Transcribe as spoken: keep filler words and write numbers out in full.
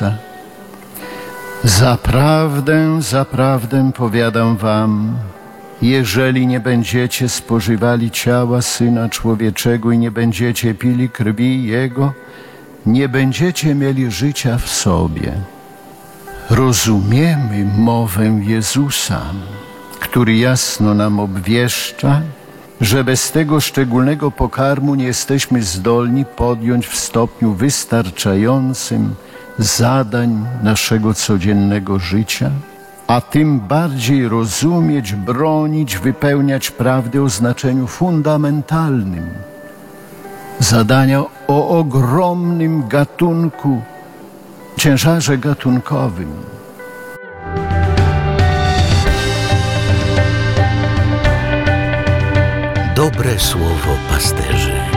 Jezusa. Zaprawdę, zaprawdę powiadam wam, jeżeli nie będziecie spożywali ciała Syna Człowieczego i nie będziecie pili krwi Jego, nie będziecie mieli życia w sobie. Rozumiemy mowę Jezusa, który jasno nam obwieszcza, że bez tego szczególnego pokarmu nie jesteśmy zdolni podjąć w stopniu wystarczającym zadań naszego codziennego życia, a tym bardziej rozumieć, bronić, wypełniać prawdy o znaczeniu fundamentalnym, zadania o ogromnym gatunku, ciężarze gatunkowym. Dobre słowo pasterzy.